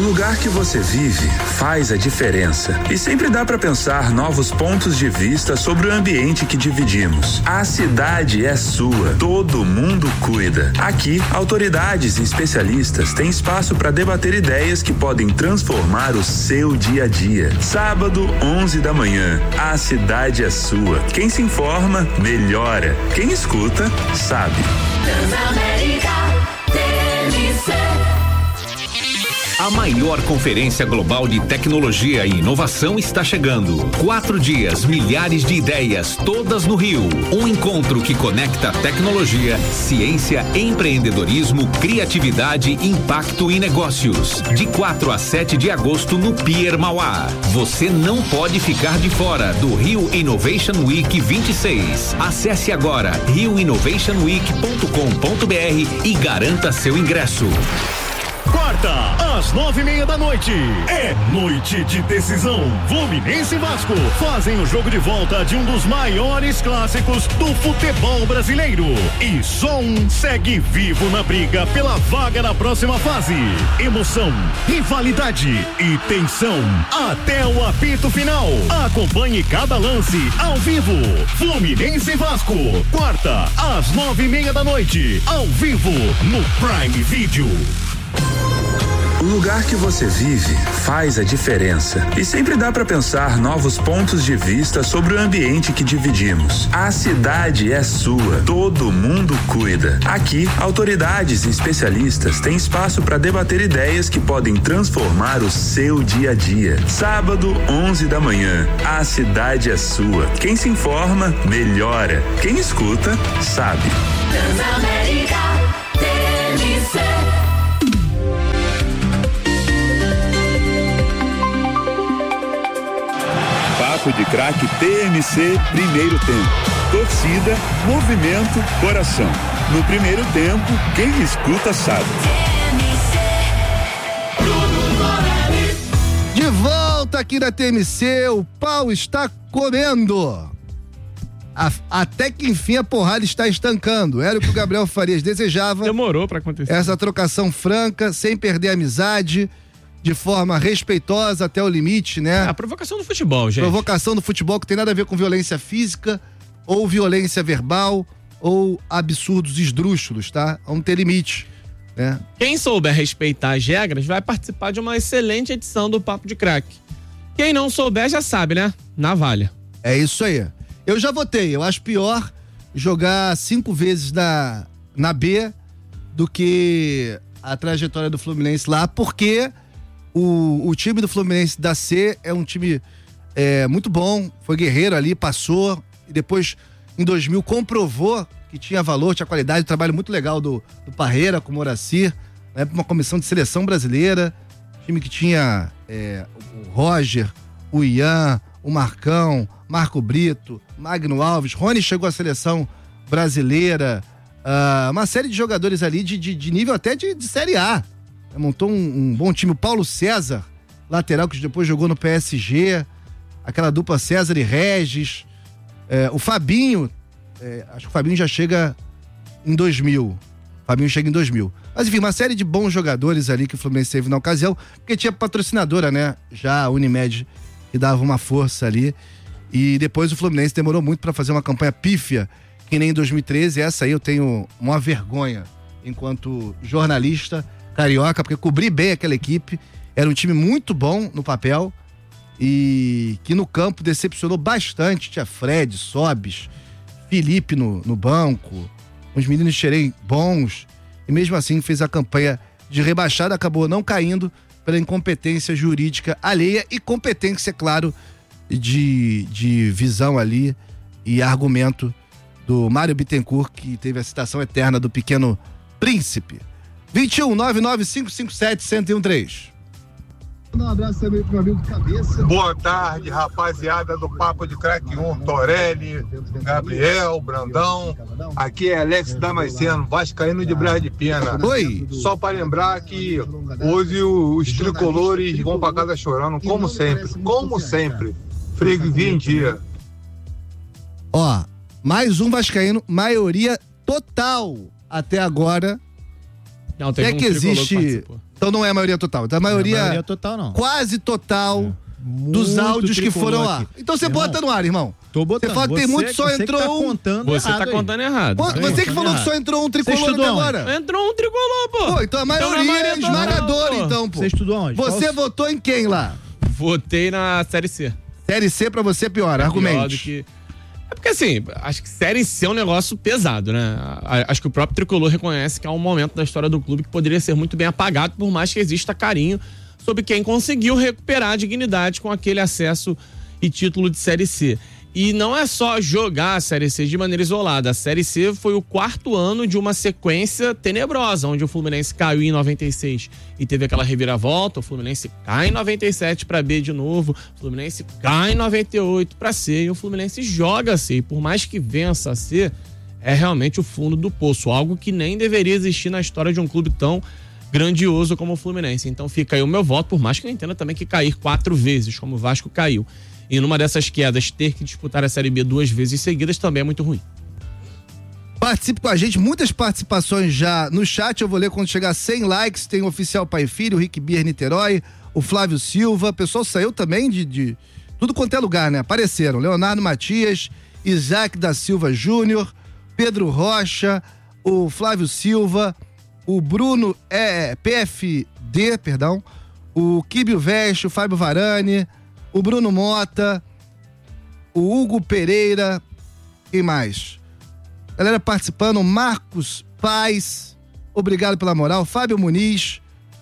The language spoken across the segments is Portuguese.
lugar que você vive faz a diferença. E sempre dá para pensar novos pontos de vista sobre o ambiente que dividimos. A cidade é sua, todo mundo cuida. Aqui, autoridades e especialistas têm espaço para debater ideias que podem transformar o seu dia a dia. Sábado, 11 da manhã. A cidade é sua. Quem se informa, melhora. Quem escuta, sabe. A maior conferência global de tecnologia e inovação está chegando. 4 dias, milhares de ideias, todas no Rio. Um encontro que conecta tecnologia, ciência, empreendedorismo, criatividade, impacto e negócios. De 4 a 7 de agosto no Pier Mauá. Você não pode ficar de fora do Rio Innovation Week 26. Acesse agora rioinnovationweek.com.br e garanta seu ingresso. Quarta, às 9:30 da noite. É noite de decisão. Fluminense e Vasco fazem o jogo de volta de um dos maiores clássicos do futebol brasileiro. E só um segue vivo na briga pela vaga na próxima fase. Emoção, rivalidade e tensão até o apito final. Acompanhe cada lance ao vivo. Fluminense e Vasco. Quarta, às 9:30 da noite. Ao vivo no Prime Video. O lugar que você vive faz a diferença. E sempre dá para pensar novos pontos de vista sobre o ambiente que dividimos. A cidade é sua, todo mundo cuida. Aqui, autoridades e especialistas têm espaço para debater ideias que podem transformar o seu dia a dia. Sábado, 11 da manhã. A cidade é sua. Quem se informa, melhora. Quem escuta, sabe. Transamérica TNC. Papo de Craque TNC, primeiro tempo. Torcida, movimento, coração. No primeiro tempo, quem escuta sabe. De volta aqui na TMC, o pau está comendo. Até que enfim a porrada está estancando. Era o que o Gabriel Farias desejava. Demorou pra acontecer. Essa trocação franca, sem perder a amizade, de forma respeitosa até o limite, né? A provocação do futebol, gente. Provocação do futebol que tem nada a ver com violência física, ou violência verbal, ou absurdos esdrúxulos, tá? Vamos ter limite, né? Quem souber respeitar as regras vai participar de uma excelente edição do Papo de Craque. Quem não souber já sabe, né? Navalha. É isso aí. Eu já votei. Eu acho pior jogar 5 vezes na B do que a trajetória do Fluminense lá, porque o time do Fluminense da C é um time muito bom, foi guerreiro ali, passou, e depois em 2000 comprovou que tinha valor, tinha qualidade, um trabalho muito legal do Parreira com o Moracir, né, uma comissão de seleção brasileira, time que tinha o Roger, o Ian, o Marcão, Marco Brito, Magno Alves, Rony chegou à seleção brasileira, uma série de jogadores ali de nível até de Série A. Montou um bom time. O Paulo César, lateral, que depois jogou no PSG, aquela dupla César e Regis, o Fabinho, acho que o Fabinho já chega em 2000. Fabinho chega em 2000. Mas enfim, uma série de bons jogadores ali que o Fluminense teve na ocasião, porque tinha patrocinadora, né? Já a Unimed, que dava uma força ali. E depois o Fluminense demorou muito para fazer uma campanha pífia, que nem em 2013. Essa aí eu tenho uma vergonha enquanto jornalista carioca, porque cobri bem aquela equipe. Era um time muito bom no papel e que no campo decepcionou bastante. Tinha Fred, Sobis, Felipe no banco, uns meninos Xerém bons, e mesmo assim fez a campanha de rebaixada, acabou não caindo pela incompetência jurídica alheia e competência, claro, de visão ali e argumento do Mário Bittencourt, que teve a citação eterna do Pequeno Príncipe. 21-99557-1013. Um abraço também pro meu amigo Cabeça. Boa tarde, rapaziada do Papo de Craque 1, Torelli, Gabriel, Brandão. Aqui é Alex Damasceno, vascaíno de Brás de Pena. Oi. Só para lembrar que hoje os tricolores vão pra casa chorando, como sempre. Como sempre. Freguesia em dia. Ó, mais um vascaíno, maioria total até agora. Não, teve que existe Então não é a maioria total. Então a maioria, não é a maioria total, não. Quase total dos áudios que foram lá. Aqui. Então você bota no ar, irmão. Tô botando. Você fala que tem muito, só entrou tá um. Você tá contando errado. Você que falou que só entrou um tricolor até agora. Entrou um tricolor, pô. Então a maioria é esmagadora, então, pô. Você estudou onde? Você votou em quem lá? Votei na Série C. Série C pra você é pior, argumente. Que... É porque assim, acho que Série C é um negócio pesado, né? Acho que o próprio tricolor reconhece que há um momento da história do clube que poderia ser muito bem apagado, por mais que exista carinho sobre quem conseguiu recuperar a dignidade com aquele acesso e título de Série C. E não é só jogar a Série C de maneira isolada. A Série C foi o 4º ano de uma sequência tenebrosa, onde o Fluminense caiu em 96 e teve aquela reviravolta. O Fluminense cai em 97 para B de novo, o Fluminense cai em 98 para C e o Fluminense joga a C. E por mais que vença a C, é realmente o fundo do poço, algo que nem deveria existir na história de um clube tão grandioso como o Fluminense. Então fica aí o meu voto, por mais que eu entenda também que cair 4 vezes, como o Vasco caiu. E numa dessas quedas, ter que disputar a Série B 2 vezes seguidas também é muito ruim. Participe com a gente, muitas participações já no chat, eu vou ler quando chegar a 100 likes, tem o Oficial Pai e Filho, o Rick Bier Niterói, o Flávio Silva, o pessoal saiu também de tudo quanto é lugar, né? Apareceram, Leonardo Matias, Isaac da Silva Júnior, Pedro Rocha, o Flávio Silva, o Bruno PFD, perdão, o Kibio Veste, o Fábio Varane, o Bruno Mota, o Hugo Pereira, quem mais? Galera participando, Marcos Paz, obrigado pela moral, Fábio Muniz,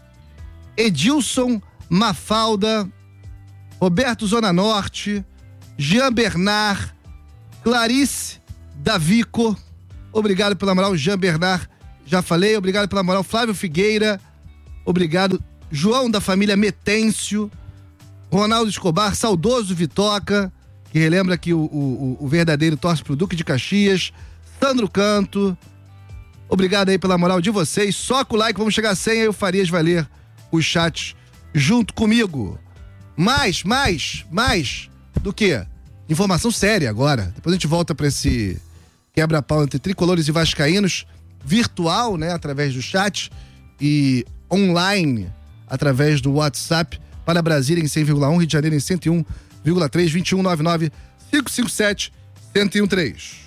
Edilson Mafalda, Roberto Zona Norte, Jean Bernard, Clarice Davico, obrigado pela moral, Jean Bernard, já falei, obrigado pela moral, Flávio Figueira, obrigado, João da família Metêncio, Ronaldo Escobar, saudoso Vitoca, que relembra que o verdadeiro torce pro Duque de Caxias, Sandro Canto, obrigado aí pela moral de vocês, só com o like, vamos chegar a 100, aí o Farias vai ler os chats junto comigo. Mais do que? Informação séria agora, depois a gente volta pra esse quebra-pau entre tricolores e vascaínos, virtual, né, através do chat e online, através do WhatsApp, para Brasília em 100,1, Rio de Janeiro em 101,3, 2199-557-1013.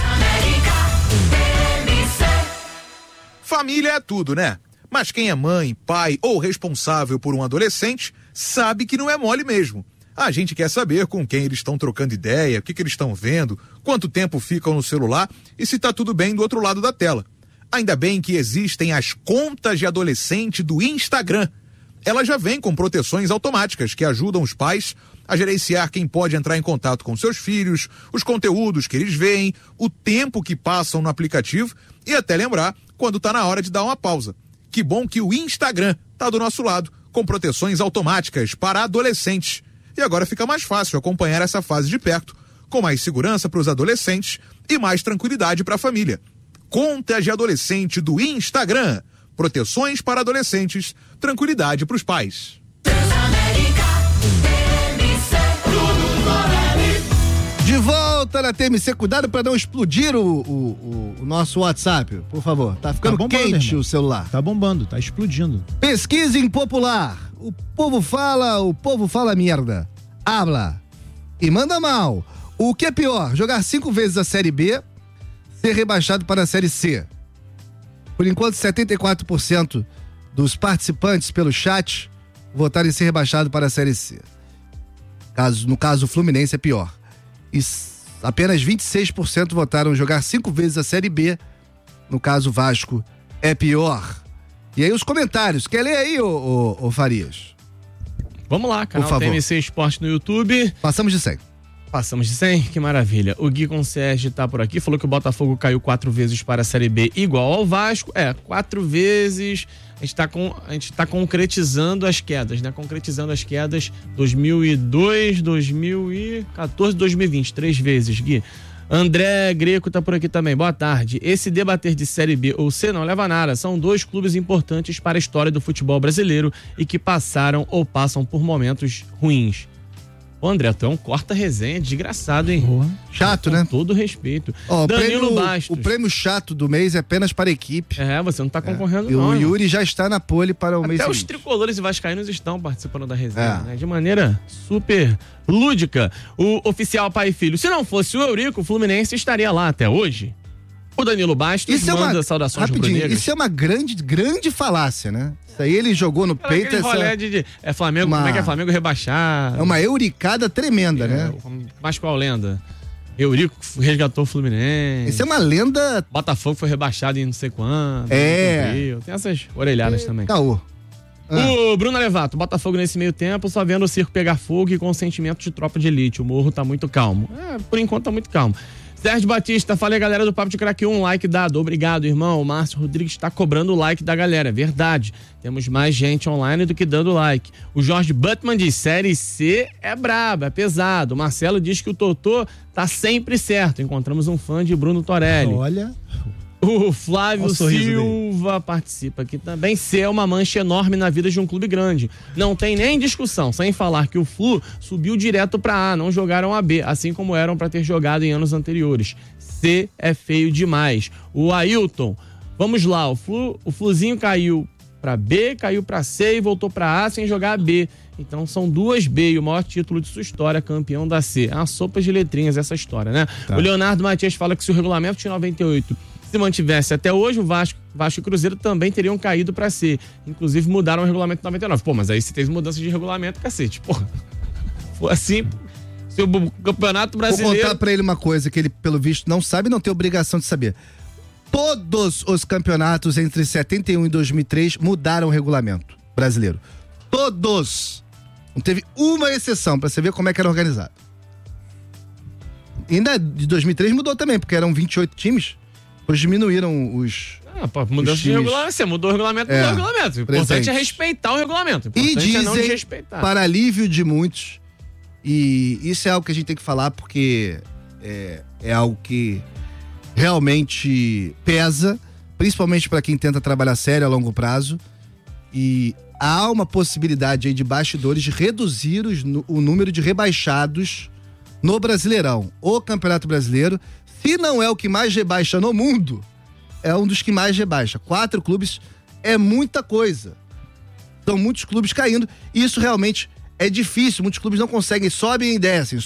Família é tudo, né? Mas quem é mãe, pai ou responsável por um adolescente sabe que não é mole mesmo. A gente quer saber com quem eles estão trocando ideia, o que eles estão vendo, quanto tempo ficam no celular e se tá tudo bem do outro lado da tela. Ainda bem que existem as contas de adolescente do Instagram. Ela já vem com proteções automáticas que ajudam os pais a gerenciar quem pode entrar em contato com seus filhos, os conteúdos que eles veem, o tempo que passam no aplicativo e até lembrar quando tá na hora de dar uma pausa. Que bom que o Instagram tá do nosso lado, com proteções automáticas para adolescentes. E agora fica mais fácil acompanhar essa fase de perto, com mais segurança para os adolescentes e mais tranquilidade para a família. Contas de adolescente do Instagram. Proteções para adolescentes, tranquilidade para os pais. De volta na TMC, cuidado para não explodir o nosso WhatsApp, por favor. Tá ficando bombando, quente, irmão. O celular. Tá bombando, tá explodindo. Pesquisa impopular. O povo fala merda. Habla. E manda mal. O que é pior, jogar 5 vezes a Série B, ser rebaixado para a Série C? Por enquanto, 74% dos participantes pelo chat votaram em ser rebaixado para a Série C. No caso, o Fluminense é pior. E apenas 26% votaram em jogar 5 vezes a Série B. No caso, o Vasco é pior. E aí os comentários. Quer ler aí, ô Farias? Vamos lá, canal TMC Esporte no YouTube. Passamos de 100. Passamos de 100, que maravilha. O Gui Concierge tá por aqui, falou que o Botafogo caiu 4 vezes para a Série B igual ao Vasco. 4 vezes. A gente tá concretizando as quedas, né? Concretizando as quedas 2002, 2014, 2020. 3 vezes, Gui. André Greco tá por aqui também. Boa tarde. Esse debater de Série B ou C não leva a nada. São 2 clubes importantes para a história do futebol brasileiro e que passaram ou passam por momentos ruins. Ô, André, tu é um corta-resenha desgraçado, hein? Chato, Com né? todo respeito. Ó, Danilo Bastos. o prêmio chato do mês é apenas para a equipe. Você não tá concorrendo, E não. o irmão. Yuri já está na pole para o mês Até os seguinte. tricolores e vascaínos estão participando da resenha, né? De maneira super lúdica. O oficial pai e filho. Se não fosse o Eurico, o Fluminense estaria lá até hoje. O Danilo Bastos manda saudações rubro-negras. Isso é uma grande falácia, né? Isso aí ele jogou no peito. Aquele rolê é Flamengo, como é que é Flamengo rebaixar? É uma euricada tremenda, né? Mas qual lenda? Eurico resgatou o Fluminense. Isso é uma lenda. Botafogo foi rebaixado em não sei quando. É. Tem essas orelhadas também. Caô. O Bruno Alevato, Botafogo nesse meio tempo, só vendo o circo pegar fogo e com sentimento de tropa de elite. O morro tá muito calmo. Por enquanto tá muito calmo. Sérgio Batista, falei galera do Papo de Craque 1, like dado. Obrigado, irmão. O Márcio Rodrigues tá cobrando o like da galera. É verdade. Temos mais gente online do que dando like. O Jorge Butman diz, Série C é braba, é pesado. O Marcelo diz que o Totô tá sempre certo. Encontramos um fã de Bruno Torelli. Olha... O Flávio Silva participa aqui também. C é uma mancha enorme na vida de um clube grande. Não tem nem discussão, sem falar que o Flu subiu direto pra A, não jogaram a B, assim como eram pra ter jogado em anos anteriores. C é feio demais. O Ailton, vamos lá, o Fluzinho caiu pra B, caiu pra C e voltou pra A sem jogar a B. Então são 2 B e o maior título de sua história, campeão da C. É uma sopa de letrinhas essa história, né? Tá. O Leonardo Matias fala que se o regulamento de 98 se mantivesse até hoje, o Vasco e o Cruzeiro também teriam caído pra C. Inclusive mudaram o regulamento de 99. Pô, mas aí você teve mudança de regulamento, cacete. Porra, foi assim. Se o Campeonato Brasileiro... Vou contar pra ele uma coisa que ele, pelo visto, não sabe e não tem obrigação de saber. Todos os campeonatos entre 71 e 2003 mudaram o regulamento brasileiro. Todos! Não teve uma exceção, pra você ver como é que era organizado. E ainda de 2003 mudou também, porque eram 28 times. Depois diminuíram os... mudança de regulamento. Você mudou o regulamento, mudou o regulamento. O importante é respeitar o regulamento. O importante dizem, é não desrespeitar. Para alívio de muitos, e isso é algo que a gente tem que falar porque é algo que realmente pesa, principalmente para quem tenta trabalhar sério a longo prazo, e há uma possibilidade aí de bastidores de reduzir o número de rebaixados no Brasileirão. O Campeonato Brasileiro, se não é o que mais rebaixa no mundo, é um dos que mais rebaixa. 4 clubes é muita coisa. São muitos clubes caindo, e isso realmente é difícil. Muitos clubes não conseguem, sobem e descem.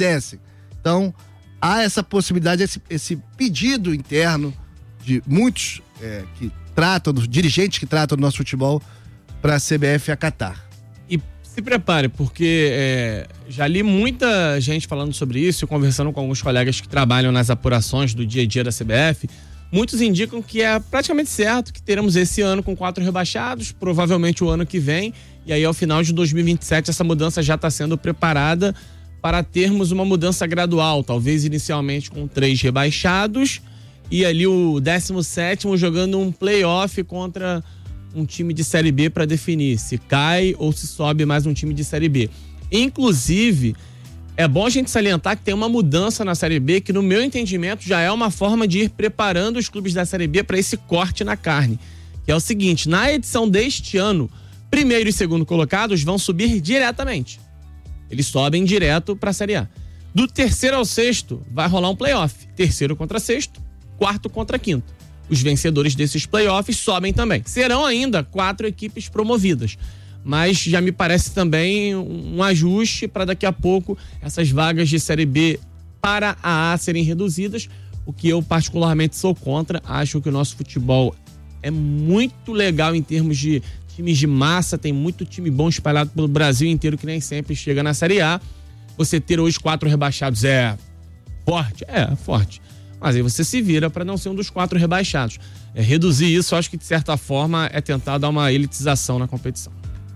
Então, há essa possibilidade, esse pedido interno de muitos dirigentes que tratam do nosso futebol, para a CBF acatar. E se prepare, porque já li muita gente falando sobre isso, conversando com alguns colegas que trabalham nas apurações do dia a dia da CBF. Muitos indicam que é praticamente certo que teremos esse ano com 4 rebaixados, provavelmente o ano que vem, e aí ao final de 2027 essa mudança já está sendo preparada para termos uma mudança gradual, talvez inicialmente com 3 rebaixados e ali o 17º jogando um play-off contra um time de Série B para definir se cai ou se sobe mais um time de Série B. Inclusive, é bom a gente salientar que tem uma mudança na Série B que, no meu entendimento, já é uma forma de ir preparando os clubes da Série B para esse corte na carne. Que é o seguinte, na edição deste ano, primeiro e segundo colocados vão subir diretamente. Eles sobem direto para a Série A. Do terceiro ao sexto, vai rolar um play-off. Terceiro contra sexto, quarto contra quinto. Os vencedores desses playoffs sobem também. Serão ainda 4 equipes promovidas. Mas já me parece também um ajuste para daqui a pouco essas vagas de Série B para a A serem reduzidas, o que eu particularmente sou contra. Acho que o nosso futebol é muito legal em termos de times de massa, tem muito time bom espalhado pelo Brasil inteiro que nem sempre chega na Série A. Você ter hoje 4 rebaixados é forte? É, forte. Mas aí você se vira para não ser um dos 4 rebaixados. Reduzir isso, acho que de certa forma é tentar dar uma elitização na competição.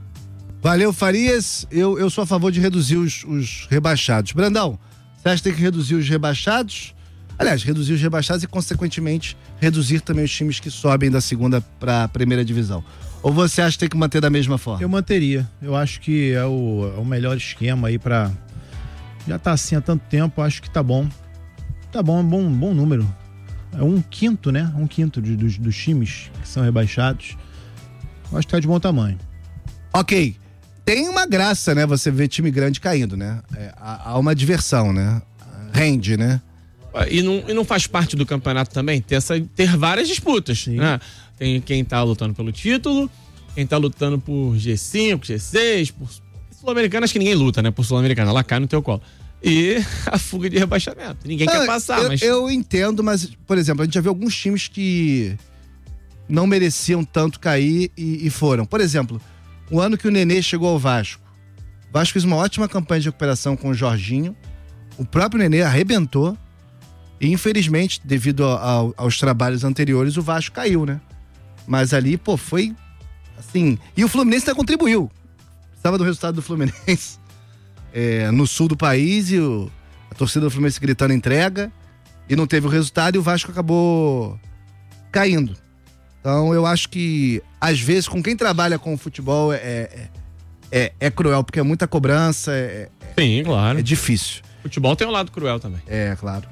Valeu, Farias. Eu sou a favor de reduzir os rebaixados. Brandão, você acha que tem que reduzir os rebaixados? Aliás, reduzir os rebaixados e, consequentemente, reduzir também os times que sobem da segunda para a primeira divisão. Ou você acha que tem que manter da mesma forma? Eu manteria. Eu acho que é o melhor esquema aí para... Já tá assim há tanto tempo, acho que tá bom. Tá bom, é um bom número. É 1/5, né? 1/5 dos times que são rebaixados. Eu acho que tá de bom tamanho. Ok. tem uma graça, né? Você ver time grande caindo, né? Há uma diversão, né? Rende, né? E não faz parte do campeonato também ter várias disputas, né? Tem quem tá lutando pelo título, quem tá lutando por G5, G6, por Sul-Americana, acho que ninguém luta, né? Por Sul-Americana, ela cai no teu colo. E a fuga de rebaixamento. Ninguém quer passar, mas... Eu entendo, mas, por exemplo, a gente já viu alguns times que não mereciam tanto cair e foram. Por exemplo, o ano que o Nenê chegou ao Vasco. O Vasco fez uma ótima campanha de recuperação com o Jorginho. O próprio Nenê arrebentou. E, infelizmente, devido aos trabalhos anteriores, o Vasco caiu, né? Mas ali, foi assim... E o Fluminense até contribuiu. Precisava do resultado do Fluminense no sul do país e a torcida do Fluminense gritando entrega. E não teve o resultado e o Vasco acabou caindo. Então, eu acho que, às vezes, com quem trabalha com o futebol é cruel, porque é muita cobrança. Sim, claro. É difícil. Futebol tem um lado cruel também. Claro.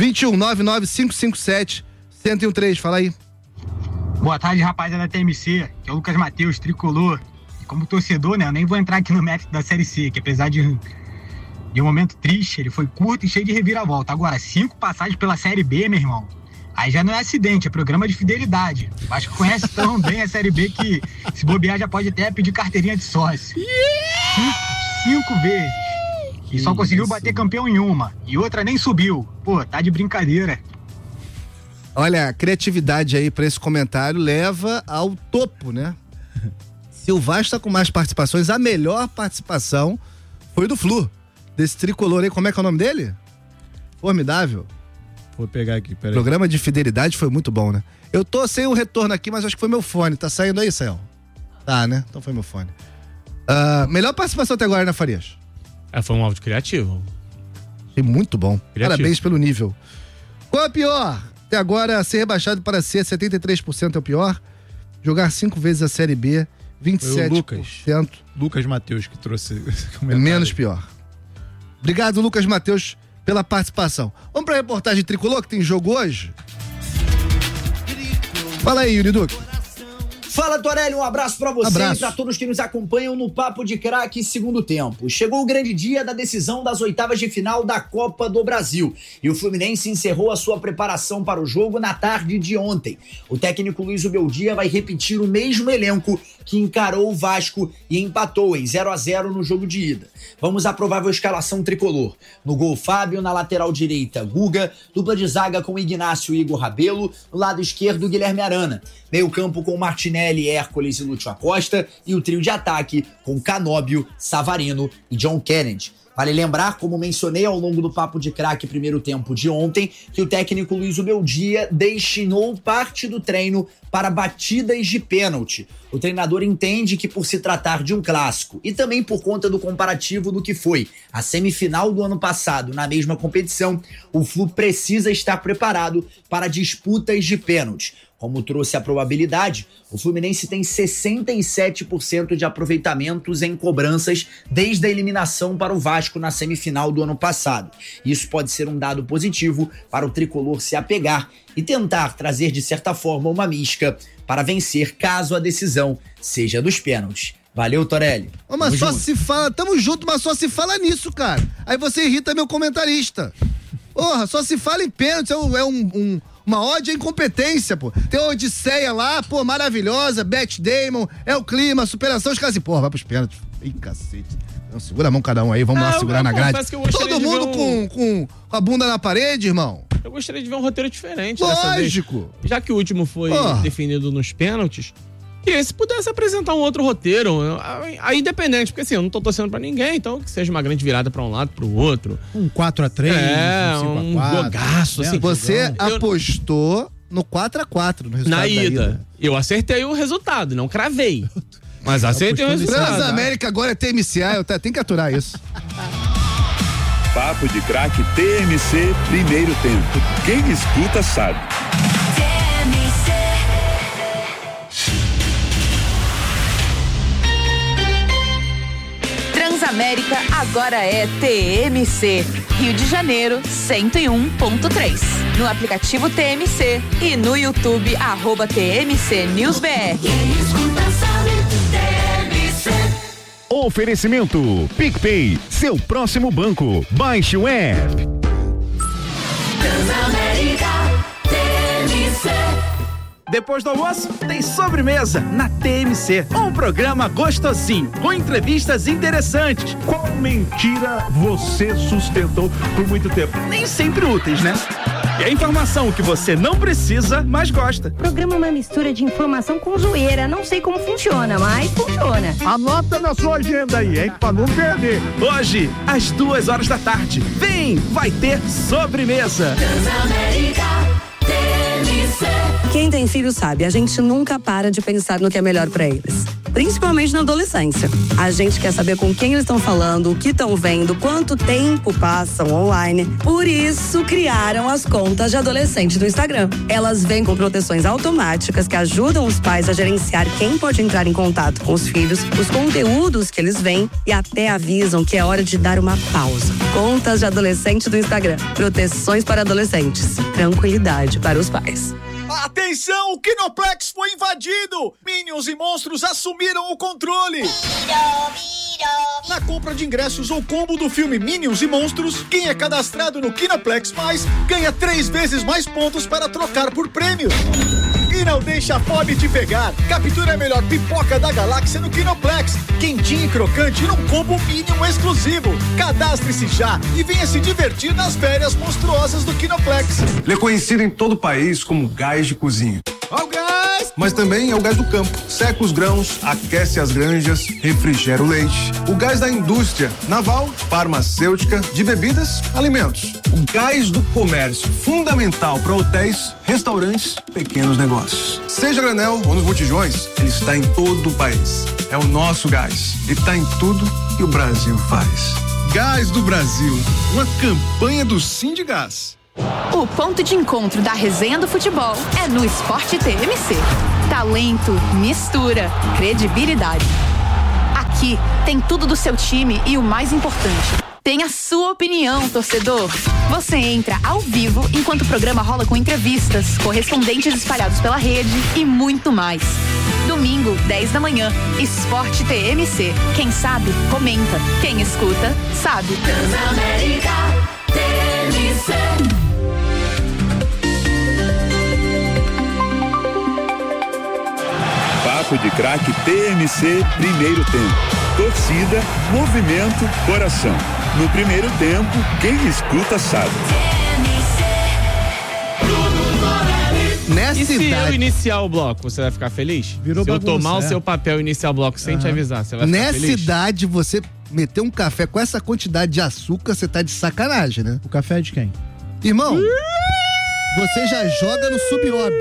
21-99-557-1013, fala aí. Boa tarde, rapaziada da TMC, que é o Lucas Matheus, tricolor. E como torcedor, né, eu nem vou entrar aqui no mérito da Série C, que apesar de um momento triste, ele foi curto e cheio de reviravolta. Agora, 5 passagens pela Série B, meu irmão, aí já não é acidente, é programa de fidelidade. Acho que conhece tão bem a Série B que, se bobear, já pode até pedir carteirinha de sócio. 5 vezes. E só conseguiu bater campeão em uma. E outra nem subiu. Pô, tá de brincadeira. Olha, a criatividade aí pra esse comentário leva ao topo, né? Se o Vasco tá com mais participações, a melhor participação foi do Flu. Desse tricolor aí, como é que é o nome dele? Formidável. Vou pegar aqui, peraí. Programa de fidelidade foi muito bom, né? Eu tô sem o retorno aqui, mas acho que foi meu fone. Tá saindo aí, Céu? Tá, né? Então foi meu fone. Melhor participação até agora, né, Farias? Foi um áudio criativo. Foi muito bom. Criativo. Parabéns pelo nível. Qual é o pior? Até agora, ser rebaixado para C, 73% é o pior. Jogar 5 vezes a Série B, 27%. Foi o Lucas Matheus que trouxe esse É comentário. menos pior. Obrigado, Lucas Matheus, pela participação. Vamos para a reportagem tricolor, que tem jogo hoje? Fala aí, Yuri Duque. Fala, Torelli, um abraço pra você e pra todos que nos acompanham no Papo de Craque segundo tempo. Chegou o grande dia da decisão das oitavas de final da Copa do Brasil e o Fluminense encerrou a sua preparação para o jogo na tarde de ontem. O técnico Luiz Ubeldia vai repetir o mesmo elenco que encarou o Vasco e empatou em 0-0 no jogo de ida. Vamos à provável escalação tricolor. No gol, Fábio, na lateral direita, Guga, dupla de zaga com Ignácio e Igor Rabelo, no lado esquerdo, Guilherme Arana. Meio campo com Martinelli, Hércules e Lúcio Acosta e o trio de ataque com Canóbio, Savarino e John Kennedy. Vale lembrar, como mencionei ao longo do Papo de Craque primeiro tempo de ontem, que o técnico Luiz Ubeldia destinou parte do treino para batidas de pênalti. O treinador entende que, por se tratar de um clássico e também por conta do comparativo do que foi a semifinal do ano passado na mesma competição, o Flu precisa estar preparado para disputas de pênalti. Como trouxe a probabilidade, o Fluminense tem 67% de aproveitamentos em cobranças desde a eliminação para o Vasco na semifinal do ano passado. Isso pode ser um dado positivo para o tricolor se apegar e tentar trazer, de certa forma, uma mística para vencer caso a decisão seja dos pênaltis. Valeu, Torelli. Mas só se fala, tamo junto, mas só se fala nisso, cara. Aí você irrita meu comentarista. Porra, só se fala em pênalti, uma ódio à incompetência, pô. Tem a Odisseia lá, pô, maravilhosa, Beth Damon, é o clima, superação, os caras assim, porra, vai pros pênaltis. Ih, cacete. Então, segura a mão cada um aí, vamos lá segurar na grade. Todo mundo com a bunda na parede, irmão. Eu gostaria de ver um roteiro diferente. Lógico. Já que o último foi definido nos pênaltis, que se pudesse apresentar um outro roteiro, aí independente, porque assim, eu não tô torcendo pra ninguém, então que seja uma grande virada pra um lado, pro outro. Um 4-3, um jogaço, assim. Você apostou no 4-4 no resultado na da ida. Eu acertei o resultado, não cravei. Mas acertei o resultado. Transamérica agora é TMCA, tem que aturar isso. Papo de Craque TMC, primeiro tempo. Quem escuta sabe. Transamérica agora é TMC. Rio de Janeiro, 101.3. No aplicativo TMC e no YouTube, @TMC News BR. Oferecimento PicPay, seu próximo banco. Baixe o app. Depois do almoço, tem sobremesa na TMC. Um programa gostosinho, com entrevistas interessantes. Qual mentira você sustentou por muito tempo? Nem sempre úteis, né? E a informação que você não precisa, mas gosta. O programa é uma mistura de informação com zoeira. Não sei como funciona, mas funciona. Anota na sua agenda aí, hein? Pra não perder. Hoje, às 14h. Vem, vai ter sobremesa. Quem tem filho sabe, a gente nunca para de pensar no que é melhor pra eles. Principalmente na adolescência. A gente quer saber com quem eles estão falando, o que estão vendo, quanto tempo passam online. Por isso, criaram as contas de adolescente do Instagram. Elas vêm com proteções automáticas que ajudam os pais a gerenciar quem pode entrar em contato com os filhos, os conteúdos que eles veem e até avisam que é hora de dar uma pausa. Contas de adolescente do Instagram. Proteções para adolescentes. Tranquilidade para os pais. Atenção, o Kinoplex foi invadido! Minions e monstros assumiram o controle! Na compra de ingressos ou combo do filme Minions e Monstros, quem é cadastrado no Kinoplex Mais ganha 3 vezes mais pontos para trocar por prêmios. E não deixa a fome te pegar. Captura a melhor pipoca da galáxia no Kinoplex. Quentinho e crocante num combo Minion exclusivo. Cadastre-se já e venha se divertir nas férias monstruosas do Kinoplex. Ele é conhecido em todo o país como gás de cozinha. Ó o gás! Mas também é o gás do campo. Seca os grãos, aquece as granjas, refrigera o leite. O gás da indústria naval, farmacêutica, de bebidas, alimentos. O gás do comércio, fundamental para hotéis, restaurantes, pequenos negócios. Seja granel ou nos botijões, ele está em todo o país. É o nosso gás. Ele está em tudo que o Brasil faz. Gás do Brasil, uma campanha do Sindigás. O ponto de encontro da resenha do futebol é no Esporte TMC. Talento, mistura, credibilidade. Aqui tem tudo do seu time e o mais importante, tem a sua opinião, torcedor. Você entra ao vivo enquanto o programa rola com entrevistas, correspondentes espalhados pela rede e muito mais. Domingo, 10 da manhã, Esporte TMC. Quem sabe, comenta. Quem escuta, sabe. Transamérica TMC. Papo de Craque TMC, primeiro tempo. Torcida, movimento, coração. No primeiro tempo, quem escuta sabe. E se eu iniciar o bloco, você vai ficar feliz? Virou se bagunça, eu tomar o seu papel e iniciar o bloco sem te avisar, você vai ficar Nessa feliz? idade, você meter um café com essa quantidade de açúcar, você tá de sacanagem, né? O café é de quem? Irmão, você já joga no subóbito.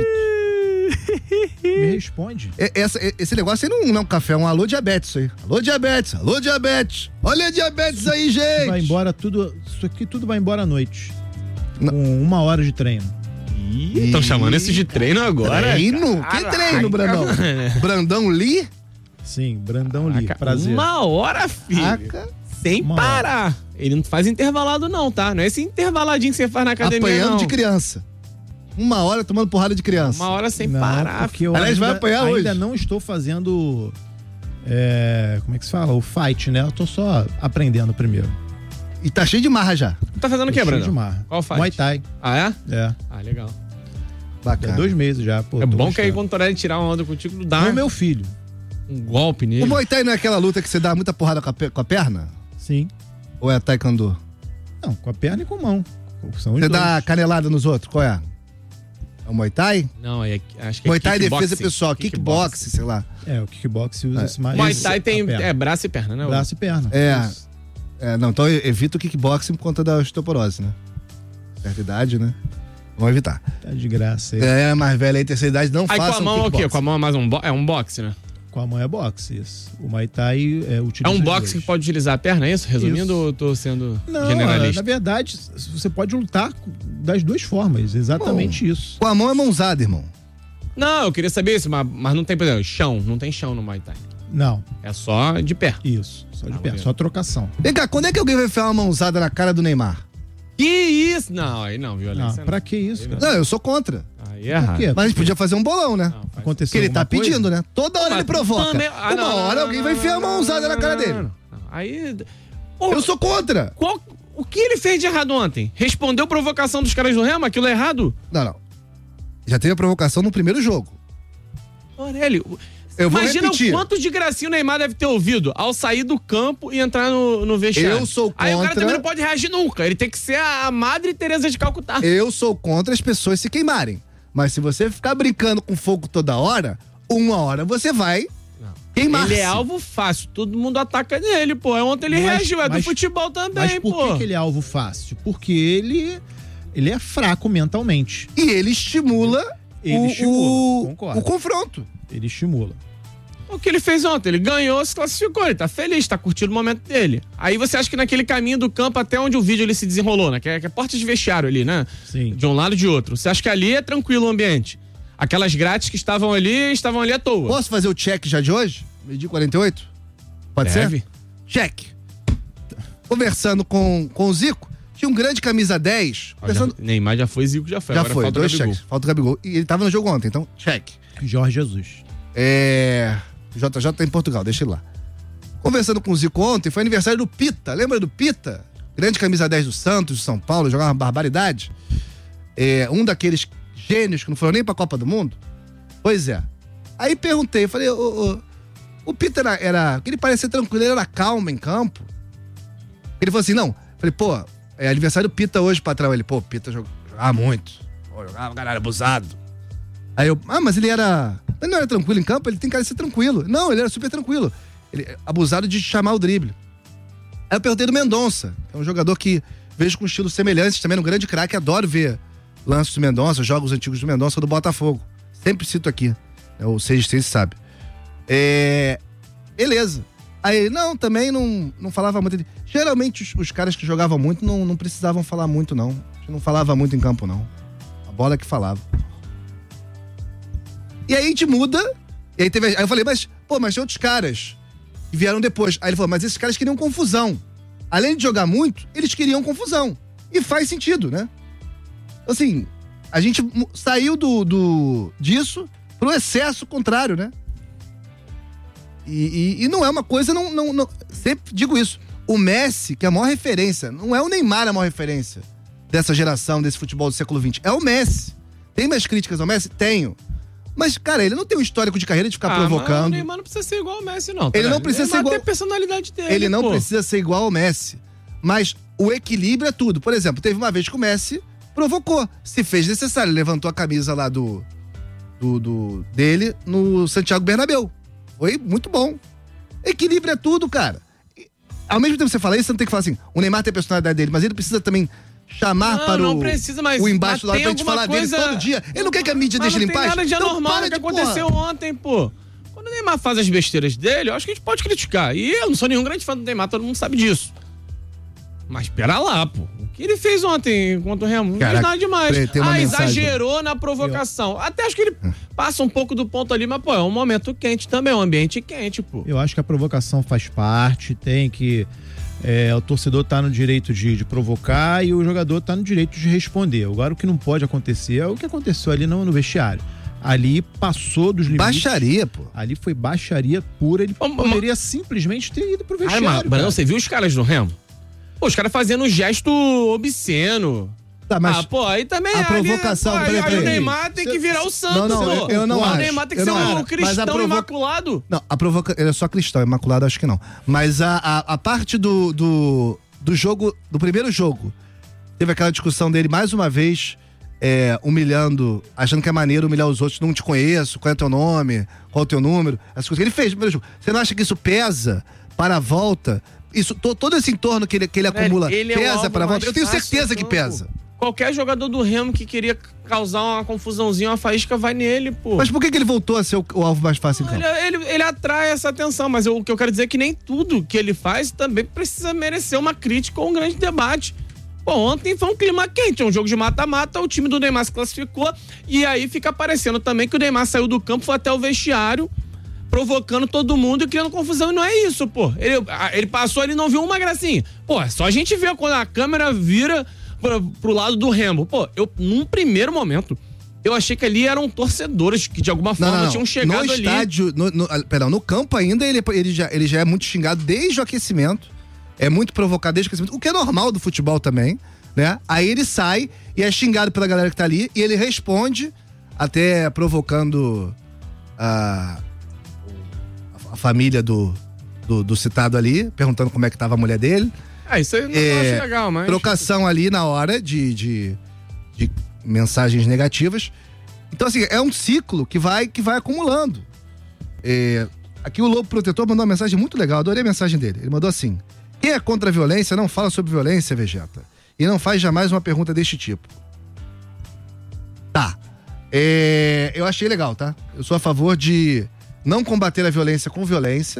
Me responde. Esse negócio aí não é um café, é um alô diabetes isso aí. Alô diabetes, alô diabetes. Olha a diabetes aí, gente. Vai embora tudo, isso aqui tudo vai embora à noite. Com 1 hora de treino. Estão chamando isso de treino agora? Treino? Que treino, Brandão? Brandão Lee? Sim, Brandão Lee, prazer. 1 hora, filho. Sem parar. Ele não faz intervalado não, tá? Não é esse intervaladinho que você faz na academia, apanhando não. de criança. 1 hora tomando porrada de criança. 1 hora sem Não, parar. porque eu Aliás, vai apanhar hoje. Ainda não estou fazendo, como é que se fala? O fight, né? Eu tô só aprendendo primeiro. E tá cheio de marra já. Tá fazendo o que, Brandão? Cheio de marra. Qual faz? Muay Thai. Ah, é? É. Ah, legal. Bacana. 2 meses já, pô. É bom que aí quando o Torelli tirar uma onda contigo, dá É o meu filho. um golpe nele. O Muay Thai não é aquela luta que você dá muita porrada com a perna? Sim. Ou é Taekwondo? Não, com a perna e com a mão. São os Você dois. dá canelada nos outros? Qual é? É o Muay Thai? Não, acho que é Muay Thai é defesa kickboxing. pessoal, kickbox, sei lá. É, o kickbox usa-se mais. Muay Thai tem a perna. braço e perna, né? Braço e perna. Não, então evita o kickboxing por conta da osteoporose, né? Certa idade, né? Vamos evitar. Tá de graça aí. É, mais velha aí, terceira idade, não Aí faça com a mão é o quê? Com a mão é mais um boxe, né? Com a mão é boxe, isso. O Muay Thai utiliza. É um os boxe dois. que pode utilizar a perna, é isso? Resumindo, ou eu tô sendo generalista? Na verdade, você pode lutar das 2 formas, exatamente isso. Com a mão é mãozada, irmão. Não, eu queria saber isso, mas não tem, por exemplo, chão. Não tem chão no Muay Thai. Não. É só de pé. Isso, só de pé, só trocação. Vem cá, quando é que alguém vai enfiar uma mãozada na cara do Neymar? Que isso? Não, aí não, violência. Não, pra que isso, cara? Não, eu sou contra. Aí é errado. Mas a gente podia fazer um bolão, né? Aconteceu Porque ele tá alguma coisa? pedindo, né? Toda hora ele provoca. também- Uma hora alguém vai enfiar a mãozada na cara dele. Aí. Eu sou contra. O que ele fez de errado ontem? Respondeu provocação dos caras do Remo? Aquilo é errado? Não. Já teve a provocação no primeiro jogo. Aurélio, eu vou imagina repetir. o quanto de gracinha o Neymar deve ter ouvido ao sair do campo e entrar no vestiário. Eu sou Aí o cara contra- também não pode reagir nunca. Ele tem que ser a Madre Teresa de Calcutá. Eu sou contra as pessoas se queimarem. Mas se você ficar brincando com fogo toda hora, uma hora você vai queimar-se. Ele é alvo fácil, todo mundo ataca nele, pô. Ontem ele reagiu, é do futebol também, mas por pô. que ele é alvo fácil? Porque ele é fraco mentalmente. E ele estimula, concordo. o confronto. Ele estimula. O que ele fez ontem? Ele ganhou, se classificou, ele tá feliz, tá curtindo o momento dele. Aí você acha que naquele caminho do campo até onde o vídeo ele se desenrolou, né? Que é porta de vestiário ali, né? Sim. De um lado e de outro. Você acha que ali é tranquilo o ambiente? Aquelas grátis que estavam ali à toa. Posso fazer o check já de hoje? Meio-dia 48? Pode Deve. ser? Check. Conversando com o Zico, tinha um grande camisa 10. Neymar já foi, Zico já foi. Já Agora foi, falta o 2 Gabigol. checks. Falta o Gabigol. E ele tava no jogo ontem, então check. Jorge Jesus. JJ tá em Portugal, deixa ele lá. Conversando com o Zico ontem, foi aniversário do Pita. Lembra do Pita? Grande camisa 10 do Santos, de São Paulo, jogava uma barbaridade. Um daqueles gênios que não foram nem pra Copa do Mundo. Pois é. Aí perguntei, falei, o Pita era ele parecia tranquilo, ele era calmo em campo. Ele falou assim, não. Falei, pô, é aniversário do Pita hoje, patrão. Ele, pô, o Pita jogava muito. Jogava, caralho, abusado. Aí eu, mas ele não era tranquilo em campo, ele tem cara de ser tranquilo. Não, ele era super tranquilo. Ele abusado de chamar o drible. Aí eu perguntei do Mendonça, que é um jogador que vejo com estilos semelhantes, também um grande craque, adoro ver lances do Mendonça, jogos antigos do Mendonça do Botafogo. Sempre cito aqui, o 6 sabe. Beleza. Aí, não, também não falava muito. Geralmente os caras que jogavam muito não precisavam falar muito, não. Não falava muito em campo, não. A bola que falava. E aí a gente muda, e aí aí eu falei, mas tem outros caras que vieram depois. Aí ele falou, mas esses caras queriam confusão. Além de jogar muito, eles queriam confusão. E faz sentido, né? Assim, a gente saiu disso pro excesso contrário, né? E não é uma coisa, não, sempre digo isso. O Messi, que é a maior referência, não é o Neymar a maior referência dessa geração, desse futebol do século XX. É o Messi. Tem mais críticas ao Messi? Tenho. Mas, cara, ele não tem um histórico de carreira de ficar provocando. Mas o Neymar não precisa ser igual ao Messi, não. Ele não precisa ser igual. Ele tem a personalidade dele. Ele não precisa ser igual ao Messi. Mas o equilíbrio é tudo. Por exemplo, teve uma vez que o Messi provocou. Se fez necessário. Ele levantou a camisa lá dele no Santiago Bernabéu. Foi muito bom. Equilíbrio é tudo, cara. E, ao mesmo tempo que você fala isso, você não tem que falar assim, o Neymar tem a personalidade dele, mas ele precisa também chamar para não precisa, mas o embaixo lá pra tem gente falar alguma dele todo dia. Ele não quer que a mídia deixe ele em paz? Não tem nada de Então anormal para que de aconteceu ontem, pô. Quando o Neymar faz as besteiras dele, eu acho que a gente pode criticar. E eu não sou nenhum grande fã do Neymar, todo mundo sabe disso. Mas pera lá, pô. O que ele fez ontem contra o Remo? Não fez nada demais. Exagerou na provocação. Até acho que ele passa um pouco do ponto ali, mas, pô, é um momento quente também, um ambiente quente, pô. Eu acho que a provocação faz parte, tem que... o torcedor tá no direito de provocar e o jogador tá no direito de responder. Agora, o que não pode acontecer é o que aconteceu ali no vestiário. Ali passou dos limites. Baixaria, pô. Ali foi baixaria pura. Ele poderia simplesmente ter ido pro vestiário. Mas você viu os caras no Remo? Pô, os caras fazendo um gesto obsceno. Tá, mas aí também a provocação... Aí o Neymar tem que virar o santo, não, eu não acho. O Neymar tem que ser um cristão imaculado. Não, ele é só cristão, imaculado acho que não. Mas a parte do jogo, do primeiro jogo, teve aquela discussão dele mais uma vez, humilhando, achando que é maneiro humilhar os outros, não te conheço, qual é o teu nome, qual é o teu número, essas coisas que ele fez no primeiro jogo. Você não acha que isso pesa para a volta? Isso, todo esse entorno que ele acumula pesa para a volta? Eu tenho certeza que pesa. Qualquer jogador do Remo que queria causar uma confusãozinha, uma faísca, vai nele, pô. Mas por que ele voltou a ser o alvo mais fácil em campo? Ele atrai essa atenção, mas o que eu quero dizer é que nem tudo que ele faz também precisa merecer uma crítica ou um grande debate. Pô, ontem foi um clima quente, um jogo de mata-mata, o time do Neymar se classificou e aí fica aparecendo também que o Neymar saiu do campo, foi até o vestiário, provocando todo mundo e criando confusão, e não é isso, pô. Ele passou, ele não viu uma gracinha. Pô, é só a gente ver quando a câmera vira pro lado do Remo. Pô, num primeiro momento, Eu achei que ali eram torcedores que de alguma forma tinham chegado no estádio, ali. No campo ainda ele já é muito xingado desde o aquecimento. É muito provocado desde o aquecimento. O que é normal do futebol também, né? Aí ele sai e é xingado pela galera que tá ali e ele responde, até provocando a família do citado ali, perguntando como é que tava a mulher dele. Isso aí eu não acho legal, mas... Trocação ali na hora de mensagens negativas. Então, assim, é um ciclo que vai acumulando. Aqui o Lobo Protetor mandou uma mensagem muito legal, adorei a mensagem dele. Ele mandou assim: quem é contra a violência não fala sobre violência, Vegeta. E não faz jamais uma pergunta deste tipo. Tá. Eu achei legal, tá? Eu sou a favor de não combater a violência com violência.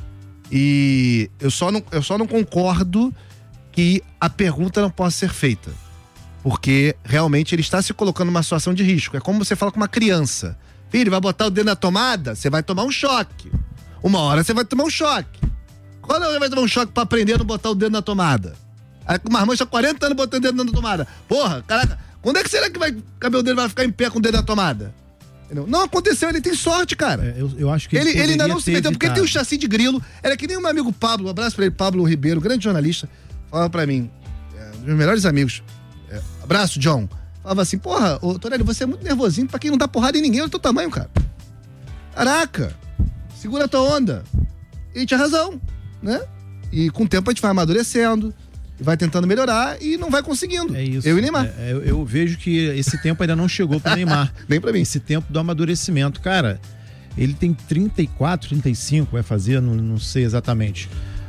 E eu só não concordo que a pergunta não possa ser feita. Porque realmente ele está se colocando numa situação de risco. É como você fala com uma criança: filho, vai botar o dedo na tomada? Você vai tomar um choque. Uma hora você vai tomar um choque. Quando você vai tomar um choque pra aprender a não botar o dedo na tomada? Aí o marmanjo tá 40 anos botando o dedo na tomada. Porra, caraca, quando é que será que o cabelo dele vai ficar em pé com o dedo na tomada? Não aconteceu, ele tem sorte, cara. Eu acho que ele ainda não se meteu, porque ele tem um chassi de grilo. Era que nem o meu amigo Pablo, um abraço pra ele, Pablo Ribeiro, grande jornalista, falava pra mim, um dos meus melhores amigos, abraço, John, falava assim: porra, ô Torelli, você é muito nervosinho pra quem não dá porrada em ninguém, olha o teu tamanho, cara. Caraca, segura a tua onda. E tinha razão, né? E com o tempo a gente vai amadurecendo, vai tentando melhorar e não vai conseguindo. É isso. Eu e Neymar. Eu vejo que esse tempo ainda não chegou pro Neymar. Nem pra mim. Esse tempo do amadurecimento. Cara, ele tem 34, 35, vai fazer, não sei exatamente.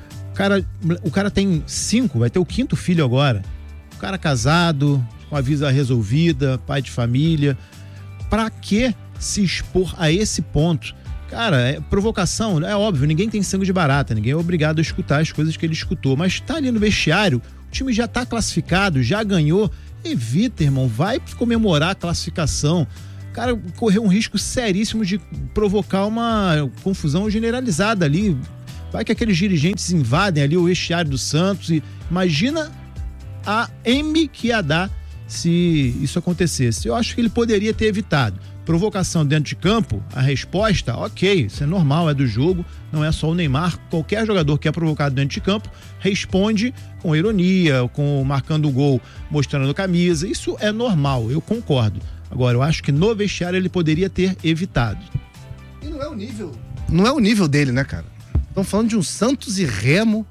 O cara tem 5, vai ter o 5º filho agora. O cara casado, com a vida resolvida, pai de família. Pra que se expor a esse ponto? Cara, provocação, é óbvio, ninguém tem sangue de barata, ninguém é obrigado a escutar as coisas que ele escutou, mas tá ali no vestiário, o time já tá classificado, já ganhou, evita, irmão, vai comemorar a classificação. Cara, correu um risco seríssimo de provocar uma confusão generalizada ali. Vai que aqueles dirigentes invadem ali o vestiário do Santos e imagina a M que ia dar se isso acontecesse. Eu acho que ele poderia ter evitado. Provocação dentro de campo, a resposta, ok, isso é normal, é do jogo, não é só o Neymar. Qualquer jogador que é provocado dentro de campo responde com ironia, com marcando o gol, mostrando a camisa. Isso é normal, eu concordo. Agora, eu acho que no vestiário ele poderia ter evitado. E não é o nível dele, né, cara? Estão falando de um Santos e Remo.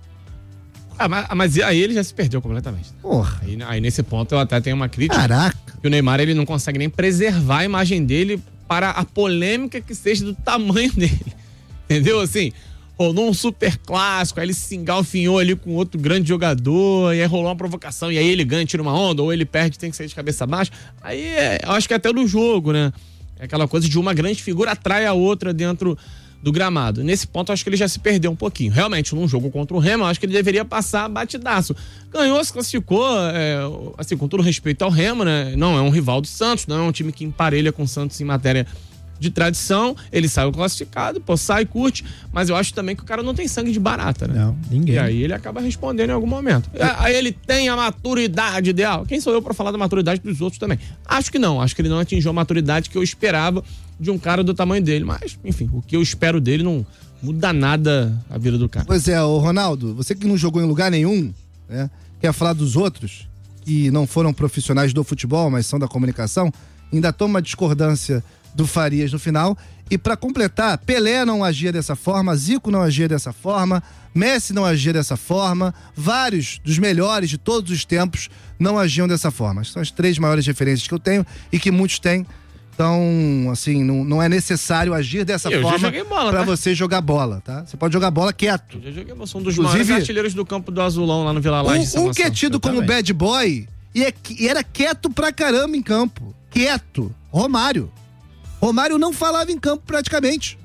Mas aí ele já se perdeu completamente. Porra. Aí nesse ponto eu até tenho uma crítica. Caraca. Que o Neymar, ele não consegue nem preservar a imagem dele para a polêmica que seja do tamanho dele. Entendeu? Assim, rolou um super clássico, aí ele se engalfinhou ali com outro grande jogador, e aí rolou uma provocação, e aí ele ganha, tira uma onda, ou ele perde, tem que sair de cabeça baixa. Aí eu acho que é até do jogo, né? É aquela coisa de uma grande figura atrai a outra dentro do gramado. Nesse ponto, eu acho que ele já se perdeu um pouquinho. Realmente, num jogo contra o Remo, eu acho que ele deveria passar batidaço. Ganhou, se classificou, assim, com todo respeito ao Remo, né? Não é um rival do Santos, não é um time que emparelha com o Santos em matéria de tradição. Ele saiu classificado, sai, curte, mas eu acho também que o cara não tem sangue de barata, né? Não, ninguém. E aí ele acaba respondendo em algum momento. Aí ele tem a maturidade ideal. Quem sou eu pra falar da maturidade dos outros também? Acho que não. Acho que ele não atingiu a maturidade que eu esperava de um cara do tamanho dele. Mas, enfim, o que eu espero dele não muda nada a vida do cara. Pois é, ô Ronaldo, você que não jogou em lugar nenhum, né? Quer falar dos outros que não foram profissionais do futebol, mas são da comunicação, ainda toma discordância do Farias no final. E pra completar, Pelé não agia dessa forma, Zico não agia dessa forma, Messi não agia dessa forma, vários dos melhores de todos os tempos não agiam dessa forma. São as 3 maiores referências que eu tenho e que muitos têm. Então, assim, não é necessário agir dessa forma pra você jogar bola, tá? Você pode jogar bola quieto. Eu já joguei bola, sou um dos maiores artilheiros do campo do Azulão lá no Vila Laje. Um que é tido como bad boy e era quieto pra caramba em campo. Quieto. Romário não falava em campo praticamente.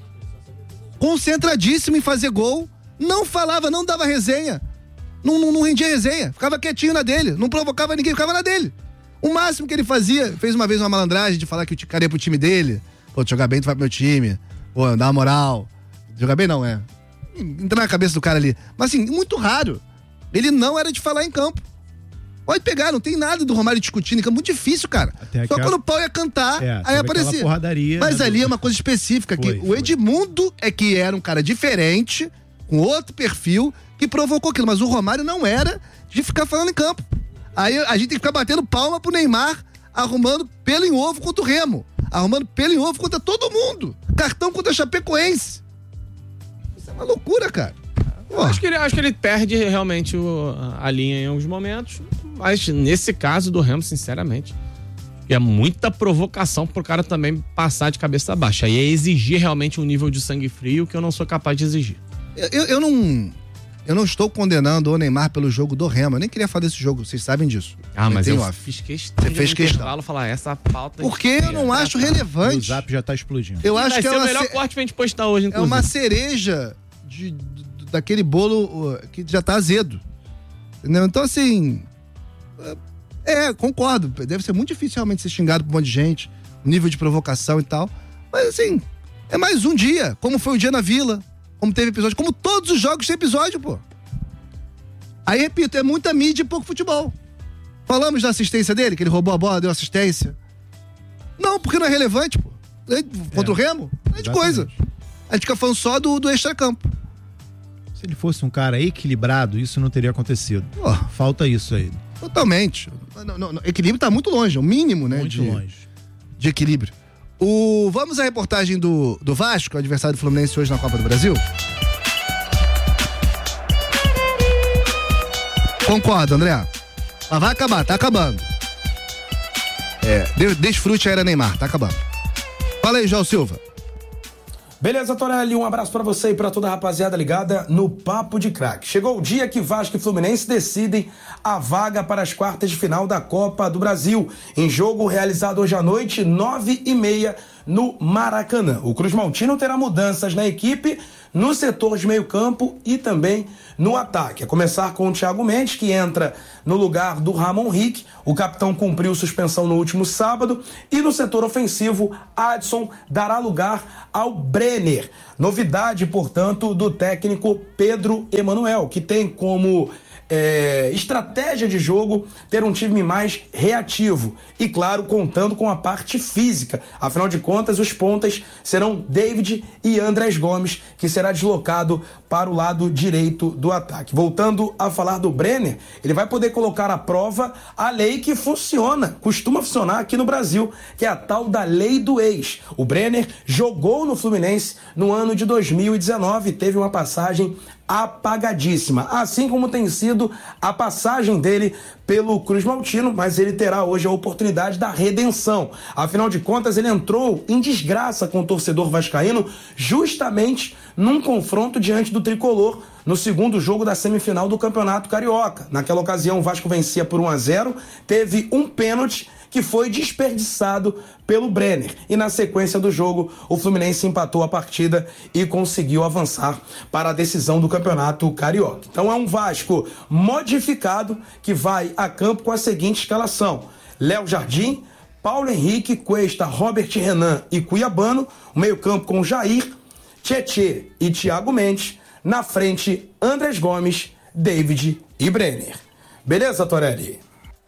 Concentradíssimo em fazer gol. Não falava, não dava resenha. Não rendia resenha. Ficava quietinho na dele. Não provocava ninguém, ficava na dele. O máximo que ele fez uma vez uma malandragem de falar que eu ficaria pro time dele. Pô, tu jogar bem, tu vai pro meu time. Pô, dá uma moral. Jogar bem não, Entra na cabeça do cara ali. Mas assim, muito raro. Ele não era de falar em campo. Pode pegar, não tem nada do Romário discutindo, que é muito difícil, cara. Só quando o pau ia cantar, aí aparecia. Mas ali é uma coisa específica, que o Edmundo é que era um cara diferente, com outro perfil, que provocou aquilo. Mas o Romário não era de ficar falando em campo. Aí a gente tem que ficar batendo palma pro Neymar, arrumando pelo em ovo contra o Remo. Arrumando pelo em ovo contra todo mundo. Cartão contra a Chapecoense. Isso é uma loucura, cara. Acho que ele perde realmente a linha em alguns momentos, mas nesse caso do Remo, sinceramente, é muita provocação pro cara também passar de cabeça baixa. Aí é exigir realmente um nível de sangue frio que eu não sou capaz de exigir. Eu não estou condenando o Neymar pelo jogo do Remo. Eu nem queria falar desse jogo, vocês sabem disso. Mas eu fiz questão. Você fez questão. Falar essa pauta. Porque eu não acho relevante. O Zap já tá explodindo. Eu acho que é o melhor corte pra gente postar hoje, inclusive. É uma cereja daquele bolo que já tá azedo. Entendeu? Então, assim... concordo. Deve ser muito difícil realmente ser xingado por um monte de gente. Nível de provocação e tal. Mas, assim, é mais um dia. Como foi o dia na Vila. Como teve episódio. Como todos os jogos têm episódio, pô. Aí, repito, é muita mídia e pouco futebol. Falamos da assistência dele, que ele roubou a bola, deu assistência. Não, porque não é relevante, pô. Contra o Remo, é de coisa. A gente fica falando só do extracampo. Se ele fosse um cara equilibrado, isso não teria acontecido. Falta isso aí. Totalmente. Equilíbrio tá muito longe, é o mínimo, né? Muito longe. De equilíbrio. Vamos à reportagem do Vasco, adversário do Fluminense hoje na Copa do Brasil? Concordo, André. Mas vai acabar, tá acabando. Desfrute a era Neymar, tá acabando. Fala aí, João Silva. Beleza, Torelli, um abraço pra você e pra toda a rapaziada ligada no Papo de Craque. Chegou o dia que Vasco e Fluminense decidem a vaga para as quartas de final da Copa do Brasil, em jogo realizado hoje à noite, 9h30, no Maracanã. O Cruz Maltino terá mudanças na equipe, no setor de meio campo e também no ataque. A começar com o Thiago Mendes, que entra no lugar do Ramon Rick. O capitão cumpriu suspensão no último sábado. E no setor ofensivo, Adson dará lugar ao Brenner. Novidade, portanto, do técnico Pedro Emanuel, que tem como estratégia de jogo ter um time mais reativo e, claro, contando com a parte física. Afinal de contas, os pontas serão David e Andrés Gomes, que será deslocado para o lado direito do ataque. Voltando a falar do Brenner, ele vai poder colocar à prova a lei que costuma funcionar aqui no Brasil, que é a tal da lei do ex. O Brenner jogou no Fluminense no ano de 2019 e teve uma passagem apagadíssima, assim como tem sido a passagem dele pelo Cruz Maltino, mas ele terá hoje a oportunidade da redenção. Afinal de contas, ele entrou em desgraça com o torcedor vascaíno justamente num confronto diante do Tricolor no segundo jogo da semifinal do Campeonato Carioca. Naquela ocasião, o Vasco vencia por 1-0, teve um pênalti que foi desperdiçado pelo Brenner. E na sequência do jogo, o Fluminense empatou a partida e conseguiu avançar para a decisão do Campeonato Carioca. Então é um Vasco modificado que vai a campo com a seguinte escalação: Léo Jardim, Paulo Henrique, Cuesta, Robert Renan e Cuiabano, o meio-campo com Jair, Tietê e Thiago Mendes, na frente Andrés Gomes, David e Brenner. Beleza, Torelli?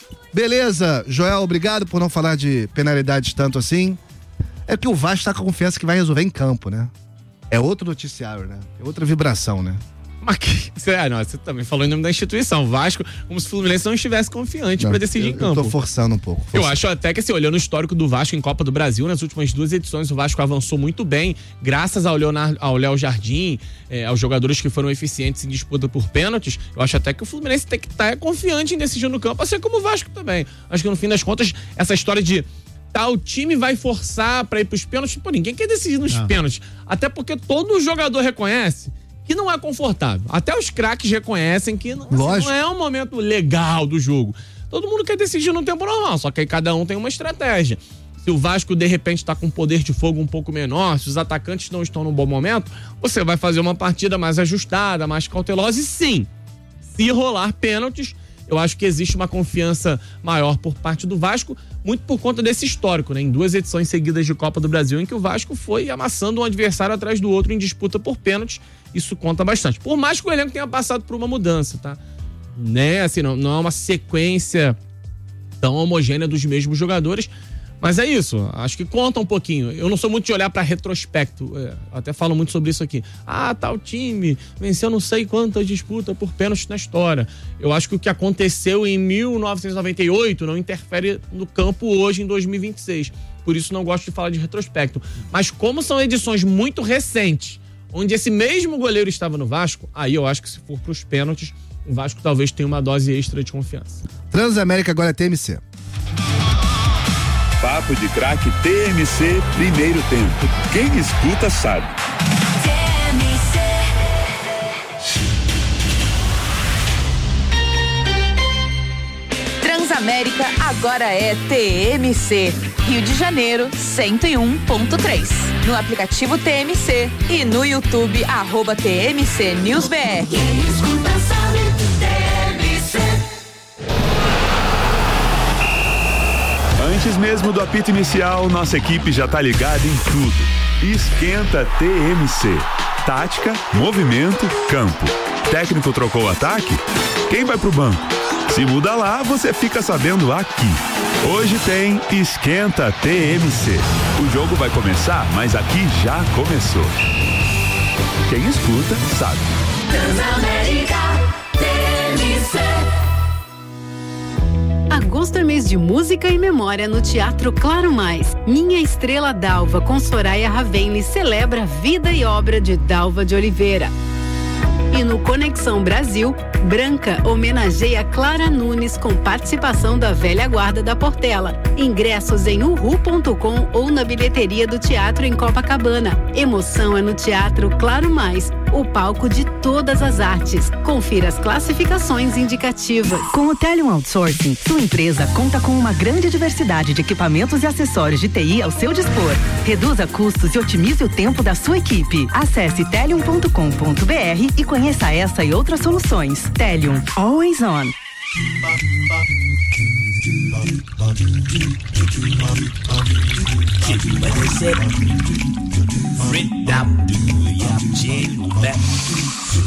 Beleza, Joel, obrigado por não falar de penalidades tanto assim. É que o Vasco tá com confiança que vai resolver em campo, né? É outro noticiário, né? É outra vibração, né? Mas você também falou em nome da instituição. Vasco, como se o Fluminense não estivesse confiante pra decidir em campo. Eu tô forçando um pouco. Eu acho até que, assim, olhando o histórico do Vasco em Copa do Brasil, nas últimas 2 edições o Vasco avançou muito bem, graças ao Léo Jardim, aos jogadores que foram eficientes em disputa por pênaltis. Eu acho até que o Fluminense tem que estar confiante em decidir no campo, assim como o Vasco também. Acho que no fim das contas, essa história de tal time vai forçar pra ir pros pênaltis, pô, ninguém quer decidir nos pênaltis. Até porque todo jogador reconhece que não é confortável. Até os craques reconhecem que não é um momento legal do jogo. Todo mundo quer decidir no tempo normal, só que aí cada um tem uma estratégia. Se o Vasco, de repente, tá com um poder de fogo um pouco menor, se os atacantes não estão num bom momento, você vai fazer uma partida mais ajustada, mais cautelosa. E sim, se rolar pênaltis, eu acho que existe uma confiança maior por parte do Vasco, muito por conta desse histórico, né? Em 2 edições seguidas de Copa do Brasil, em que o Vasco foi amassando um adversário atrás do outro em disputa por pênaltis, isso conta bastante. Por mais que o elenco tenha passado por uma mudança, tá? né? Assim, não é uma sequência tão homogênea dos mesmos jogadores. Mas é isso, acho que conta um pouquinho. Eu não sou muito de olhar para retrospecto, até falo muito sobre isso aqui. Tal time venceu não sei quantas disputas por pênalti na história. Eu acho que o que aconteceu em 1998 não interfere no campo hoje, em 2026. Por isso não gosto de falar de retrospecto. Mas como são edições muito recentes, onde esse mesmo goleiro estava no Vasco, aí eu acho que se for para os pênaltis, o Vasco talvez tenha uma dose extra de confiança. Transamérica agora é TMC. Papo de Craque TMC, primeiro tempo. Quem escuta sabe. Transamérica agora é TMC. Rio de Janeiro, 101.3. No aplicativo TMC e no YouTube, @TMC News BR. Quem escuta sabe, TMC. Antes mesmo do apito inicial, nossa equipe já tá ligada em tudo. Esquenta TMC. Tática, movimento, campo. Técnico trocou o ataque? Quem vai pro banco? Se muda lá, você fica sabendo aqui. Hoje tem Esquenta TMC. O jogo vai começar, mas aqui já começou. Quem escuta, sabe. Transamérica TMC. Agosto é mês de música e memória no Teatro Claro Mais. Minha Estrela Dalva, com Soraya Ravenli, celebra a vida e obra de Dalva de Oliveira. E no Conexão Brasil, Branca homenageia Clara Nunes com participação da velha guarda da Portela. Ingressos em uhu.com ou na bilheteria do teatro em Copacabana. Emoção é no Teatro Claro Mais, o palco de todas as artes. Confira as classificações indicativas. Com o Telium Outsourcing, sua empresa conta com uma grande diversidade de equipamentos e acessórios de TI ao seu dispor. Reduza custos e otimize o tempo da sua equipe. Acesse telium.com.br e conheça essa e outras soluções. Telium, always on.